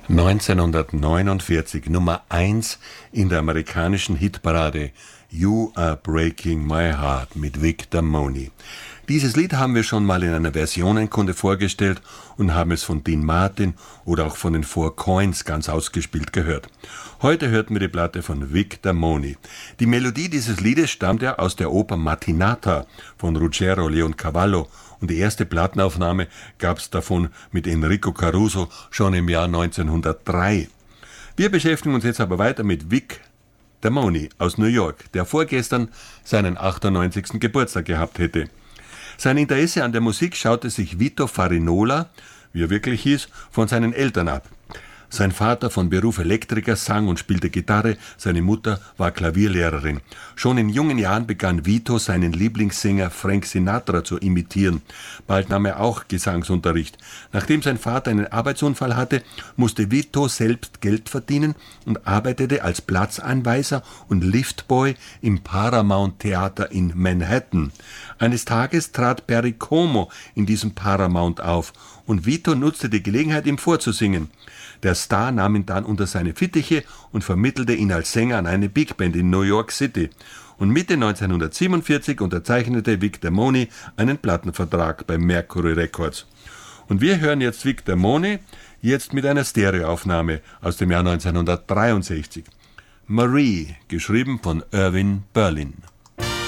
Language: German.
1949 Nummer 1 in der amerikanischen Hitparade You Are Breaking My Heart mit Vic Damone. Dieses Lied haben wir schon mal in einer Versionenkunde vorgestellt und haben es von Dean Martin oder auch von den Four Coins ganz ausgespielt gehört. Heute hörten wir die Platte von Vic Damone. Die Melodie dieses Liedes stammt ja aus der Oper Mattinata von Ruggero Leoncavallo und die erste Plattenaufnahme gab es davon mit Enrico Caruso schon im Jahr 1903. Wir beschäftigen uns jetzt aber weiter mit Vic Damone aus New York, der vorgestern seinen 98. Geburtstag gehabt hätte. Sein Interesse an der Musik schaute sich Vito Farinola, wie er wirklich hieß, von seinen Eltern ab. Sein Vater von Beruf Elektriker sang und spielte Gitarre, seine Mutter war Klavierlehrerin. Schon in jungen Jahren begann Vito seinen Lieblingssänger Frank Sinatra zu imitieren. Bald nahm er auch Gesangsunterricht. Nachdem sein Vater einen Arbeitsunfall hatte, musste Vito selbst Geld verdienen und arbeitete als Platzanweiser und Liftboy im Paramount Theater in Manhattan. Eines Tages trat Perry Como in diesem Paramount auf und Vito nutzte die Gelegenheit, ihm vorzusingen. Der Star nahm ihn dann unter seine Fittiche und vermittelte ihn als Sänger an eine Big Band in New York City. Und Mitte 1947 unterzeichnete Vic Damone einen Plattenvertrag bei Mercury Records. Und wir hören jetzt Vic Damone, jetzt mit einer Stereoaufnahme aus dem Jahr 1963. Marie, geschrieben von Irving Berlin.